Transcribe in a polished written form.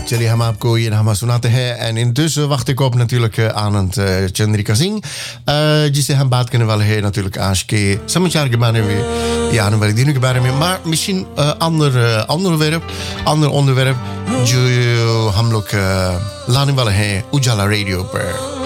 चलिए हम आपको ये नामा सुनाते हैं and intussen wacht ik op natuurlijk aan het Chandrika Singh जिसे हम बात करने वाले हैं natuurlijk आज के समाचार के बारे में या आने वाले दिनों के बारे में maar misschien ander onderwerp जो हम लोग लाने वाले हैं उजाला रेडियो पर